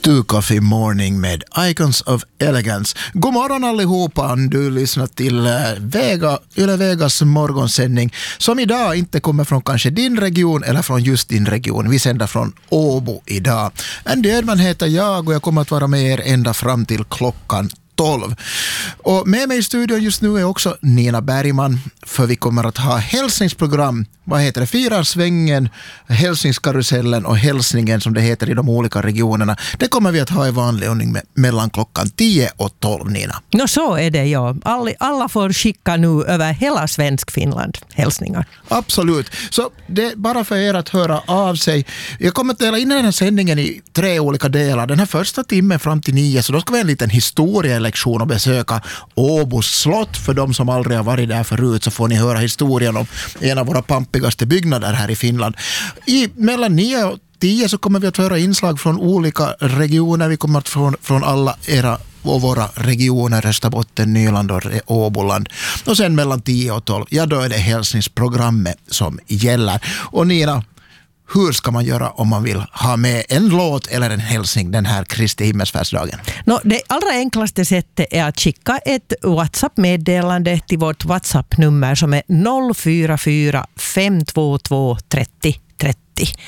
2 Coffee Morning med Icons of Elegance. God morgon allihopa, du lyssnar till Yle Vegas morgonsändning som idag inte kommer från kanske din region eller från just din region. Vi sänder från Åbo idag. Andy Edman heter jag och jag kommer att vara med er ända fram till klockan 12. Och med mig i studion just nu är också Nina Bergman, för vi kommer att ha hälsningsprogram. Vad heter det? Fyrarsvängen, hälsningskarusellen och hälsningen som det heter i de olika regionerna. Det kommer vi att ha i vanlig ordning mellan klockan 10 och 12, Nina. No, så är det, ja. Alla får skicka nu över hela svensk Finland hälsningar. Absolut. Så det är bara för er att höra av sig. Jag kommer att dela in den här sändningen i 3 olika delar. Den här första timmen fram till 9, så då ska vi ha en liten historielektion och besöka Åbo slott. För de som aldrig har varit där förut så får ni höra historien om en av våra pampigaste byggnader här i Finland. Mellan 9 och 10 så kommer vi att höra inslag från olika regioner. Vi kommer att från alla era och våra regioner, Österbotten, Nyland och Åboland. Och sen mellan 10 och 12, ja då är det hälsningsprogrammet som gäller. Och Nina, hur ska man göra om man vill ha med en låt eller en hälsning den här Kristi himmelsfärdsdagen? Det allra enklaste sättet är att skicka ett WhatsApp-meddelande till vårt WhatsApp-nummer som är 044 522 30 30.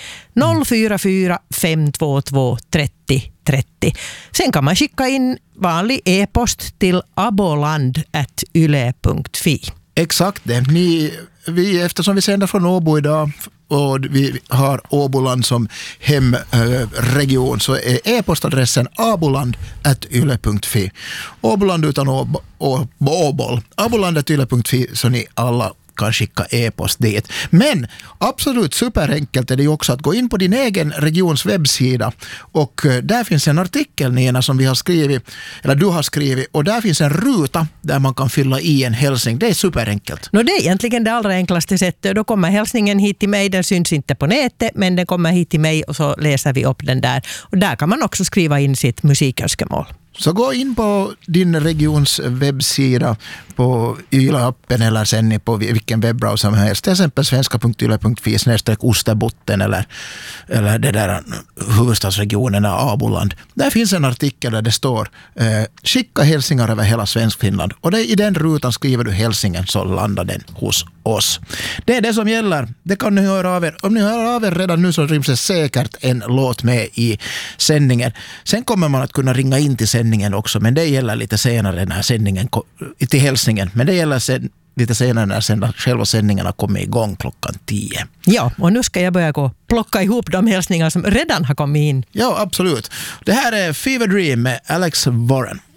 044 522 30 30. Sen kan man skicka in vanlig e-post till aboland@yle.fi. Exakt det. Eftersom vi sänder från Åbo idag och vi har Åboland som hemregion, så är e-postadressen aboland@yle.fi. Åboland utan åbol. aboland@yle.fi, så ni alla kan skicka e-post dit. Men absolut superenkelt är det ju också att gå in på din egen regions webbsida, och där finns en artikel, Nina, som vi har skrivit, eller du har skrivit, och där finns en ruta där man kan fylla i en hälsning. Det är superenkelt. Det är egentligen det allra enklaste sättet. Då kommer hälsningen hit till mig, den syns inte på nätet, men den kommer hit till mig och så läser vi upp den där. Och där kan man också skriva in sitt musikönskemål. Så gå in på din regions webbsida på Yle-appen eller sen på vilken webbrowser som helst. Till exempel svenska.yle.fi/Osterbotten eller det där huvudstadsregionerna Aboland. Där finns en artikel där det står skicka hälsningar över hela Svenskfinland. Och i den rutan skriver du hälsningen, så landar den hos oss. Det är det som gäller. Det kan ni höra av er. Om ni hör av er redan nu så ryms det säkert en låt med i sändningen. Sen kommer man att kunna ringa in till sändningen också, men det gäller lite senare när sändningen till hälsningen. Men det gäller lite senare när själva sändningarna kommer igång klockan 10. Ja, och nu ska jag börja plocka ihop de hälsningar som redan har kommit in. Ja, absolut. Det här är Fever Dream med Alex Warren.